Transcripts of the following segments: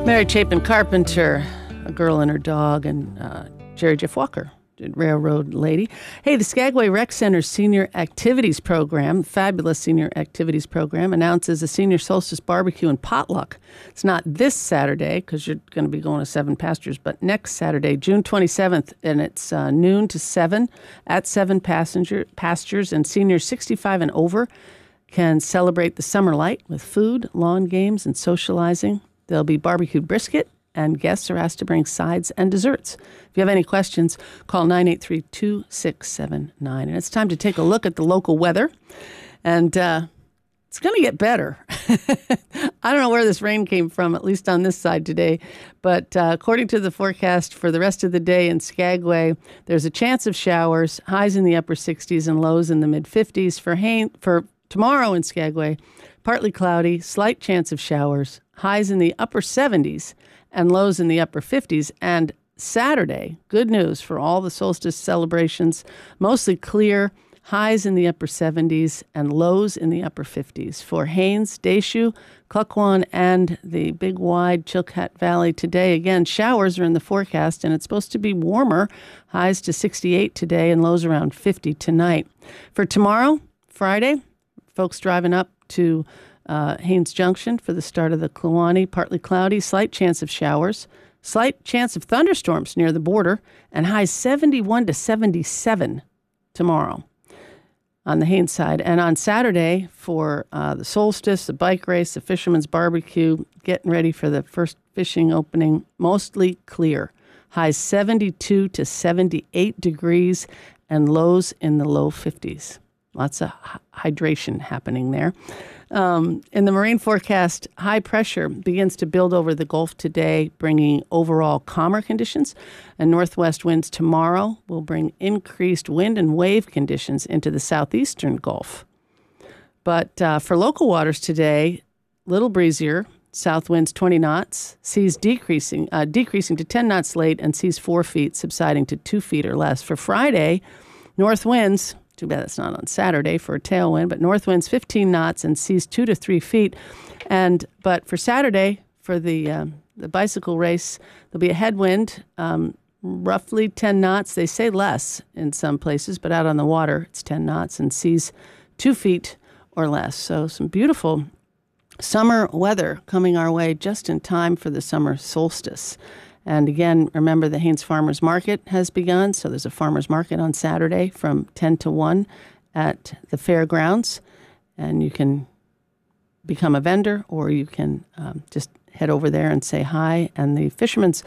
Mary Chapin Carpenter, A Girl and Her Dog, and Jerry Jeff Walker, Railroad Lady. Hey, the Skagway Rec Center's Senior Activities Program, fabulous Senior Activities Program, announces a Senior Solstice Barbecue and Potluck. It's not this Saturday, because you're going to be going to Seven Pastures, but next Saturday, June 27th, and it's noon to 7 at Seven Pastures, and seniors 65 and over can celebrate the summer light with food, lawn games, and socializing. There'll be barbecued brisket, and guests are asked to bring sides and desserts. If you have any questions, call 983-2679. And it's time to take a look at the local weather. And it's going to get better. I don't know where this rain came from, at least on this side today. But according to the forecast for the rest of the day in Skagway, there's a chance of showers, highs in the upper 60s and lows in the mid-50s. For tomorrow in Skagway, partly cloudy, slight chance of showers, highs in the upper 70s and lows in the upper 50s. And Saturday, good news for all the solstice celebrations, mostly clear, highs in the upper 70s and lows in the upper 50s. For Haines, Deschutes, Klukwan, and the big wide Chilkat Valley today, again, showers are in the forecast, and it's supposed to be warmer, highs to 68 today and lows around 50 tonight. For tomorrow, Friday, folks driving up to Haines Junction for the start of the Kluane, partly cloudy, slight chance of showers, slight chance of thunderstorms near the border, and highs 71 to 77 tomorrow on the Haines side. And on Saturday for the solstice, the bike race, the fisherman's barbecue, getting ready for the first fishing opening, mostly clear. Highs 72 to 78 degrees and lows in the low 50s. Lots of hydration happening there. In the marine forecast, high pressure begins to build over the Gulf today, bringing overall calmer conditions. And northwest winds tomorrow will bring increased wind and wave conditions into the southeastern Gulf. But for local waters today, little breezier, south winds 20 knots, seas decreasing to 10 knots late, and seas 4 feet, subsiding to 2 feet or less. For Friday, north winds, too bad it's not on Saturday for a tailwind, but north winds 15 knots and seas 2 to 3 feet. But for Saturday, for the bicycle race, there'll be a headwind, roughly 10 knots. They say less in some places, but out on the water, it's 10 knots and seas 2 feet or less. So some beautiful summer weather coming our way just in time for the summer solstice. And again, remember the Haines Farmers Market has begun. So there's a farmers market on Saturday from 10 to 1 at the fairgrounds. And you can become a vendor, or you can just head over there and say hi. And the fisherman's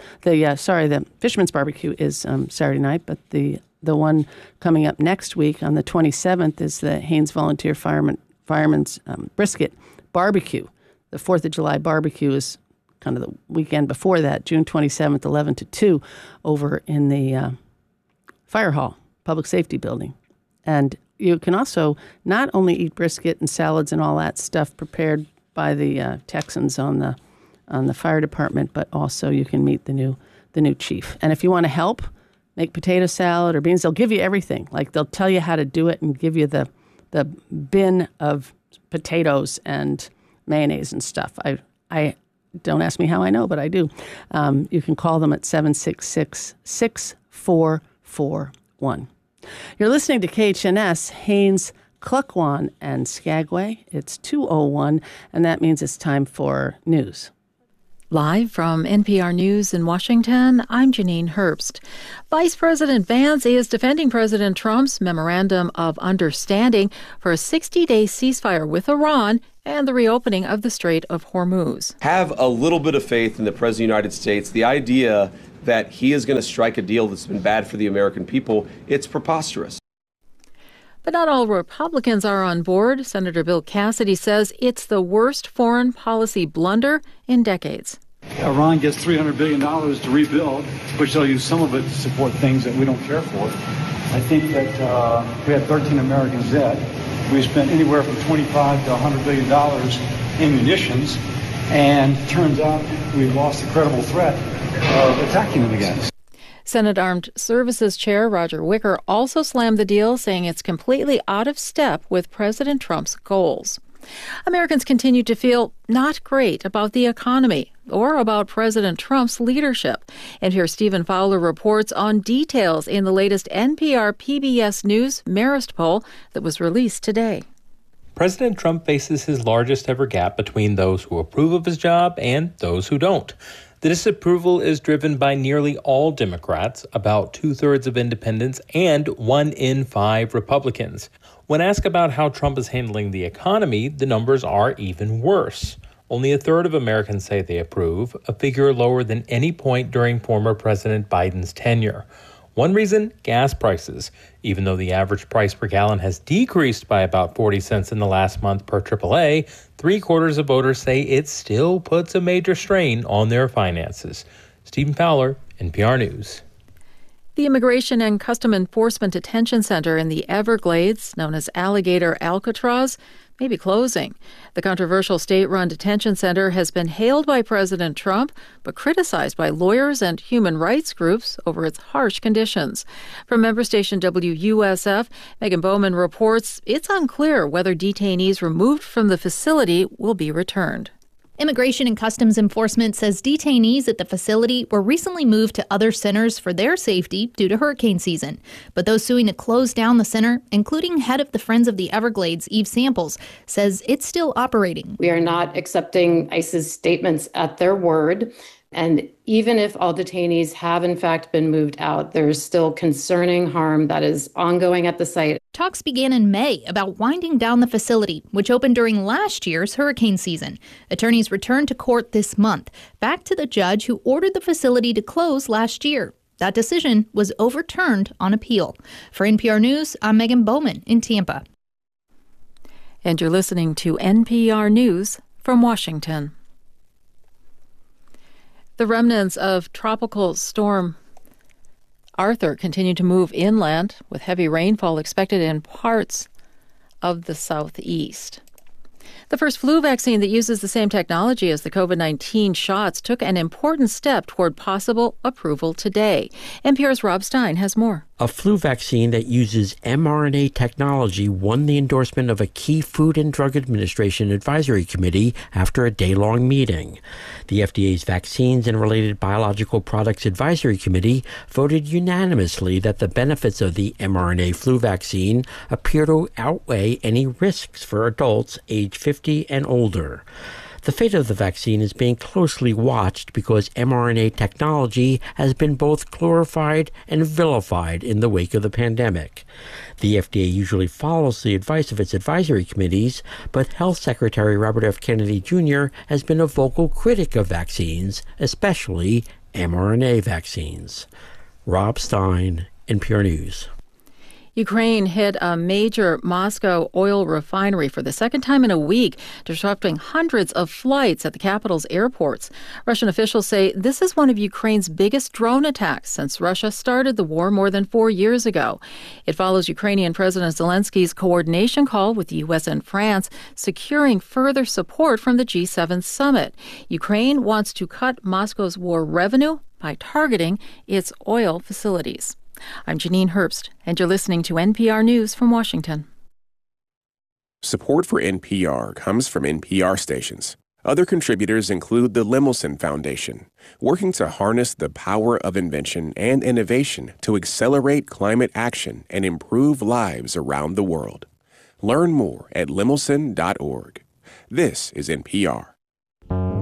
barbecue is Saturday night, but the one coming up next week on the 27th is the Haines Volunteer Fireman's Brisket Barbecue. The 4th of July barbecue is kind of the weekend before that, June 27th, 11 to 2, over in the Fire Hall, Public Safety Building. And you can also not only eat brisket and salads and all that stuff prepared by the Texans on the fire department, but also you can meet the new chief. And if you want to help make potato salad or beans, they'll give you everything. Like they'll tell you how to do it and give you the bin of potatoes and mayonnaise and stuff. I don't ask me how I know, but I do. You can call them at 766-6441. You're listening to KHNS, Haines, Klukwan, and Skagway. It's 2:01, and that means it's time for news. Live from NPR News in Washington, I'm Janine Herbst. Vice President Vance is defending President Trump's memorandum of understanding for a 60-day ceasefire with Iran and the reopening of the Strait of Hormuz. Have a little bit of faith in the President of the United States. The idea that he is going to strike a deal that's been bad for the American people, it's preposterous. But not all Republicans are on board. Senator Bill Cassidy says it's the worst foreign policy blunder in decades. Iran gets $300 billion to rebuild, which they'll use some of it to support things that we don't care for. I think that we had 13 Americans dead. We spent anywhere from $25 to $100 billion in munitions, and it turns out we've lost the credible threat of attacking them again. Senate Armed Services Chair Roger Wicker also slammed the deal, saying it's completely out of step with President Trump's goals. Americans continue to feel not great about the economy or about President Trump's leadership. NPR's Stephen Fowler reports on details in the latest NPR PBS News Marist poll that was released today. President Trump faces his largest ever gap between those who approve of his job and those who don't. The disapproval is driven by nearly all Democrats, about 2/3 of independents, and 1 in 5 Republicans. When asked about how Trump is handling the economy, the numbers are even worse. Only 1/3 of Americans say they approve, a figure lower than any point during former President Biden's tenure. One reason, gas prices. Even though the average price per gallon has decreased by about 40 cents in the last month per AAA, 3/4 of voters say it still puts a major strain on their finances. Stephen Fowler, NPR News. The Immigration and Custom Enforcement Detention Center in the Everglades, known as Alligator Alcatraz, may be closing. The controversial state-run detention center has been hailed by President Trump, but criticized by lawyers and human rights groups over its harsh conditions. From member station WUSF, Megan Bowman reports it's unclear whether detainees removed from the facility will be returned. Immigration and Customs Enforcement says detainees at the facility were recently moved to other centers for their safety due to hurricane season. But those suing to close down the center, including head of the Friends of the Everglades, Eve Samples, says it's still operating. We are not accepting ICE's statements at their word. And even if all detainees have in fact been moved out, there is still concerning harm that is ongoing at the site. Talks began in May about winding down the facility, which opened during last year's hurricane season. Attorneys returned to court this month, back to the judge who ordered the facility to close last year. That decision was overturned on appeal. For NPR News, I'm Megan Bowman in Tampa. And you're listening to NPR News from Washington. The remnants of Tropical Storm Arthur continue to move inland, with heavy rainfall expected in parts of the southeast. The first flu vaccine that uses the same technology as the COVID-19 shots took an important step toward possible approval today. NPR's Rob Stein has more. A flu vaccine that uses mRNA technology won the endorsement of a key Food and Drug Administration advisory committee after a day-long meeting. The FDA's Vaccines and Related Biological Products Advisory Committee voted unanimously that the benefits of the mRNA flu vaccine appear to outweigh any risks for adults age 50 and older. The fate of the vaccine is being closely watched because mRNA technology has been both glorified and vilified in the wake of the pandemic. The FDA usually follows the advice of its advisory committees, but Health Secretary Robert F. Kennedy Jr. has been a vocal critic of vaccines, especially mRNA vaccines. Rob Stein, NPR News. Ukraine hit a major Moscow oil refinery for the second time in a week, disrupting hundreds of flights at the capital's airports. Russian officials say this is one of Ukraine's biggest drone attacks since Russia started the war more than 4 years ago. It follows Ukrainian President Zelensky's coordination call with the U.S. and France, securing further support from the G7 summit. Ukraine wants to cut Moscow's war revenue by targeting its oil facilities. I'm Janine Herbst, and you're listening to NPR News from Washington. Support for NPR comes from NPR stations. Other contributors include the Lemelson Foundation, working to harness the power of invention and innovation to accelerate climate action and improve lives around the world. Learn more at lemelson.org. This is NPR.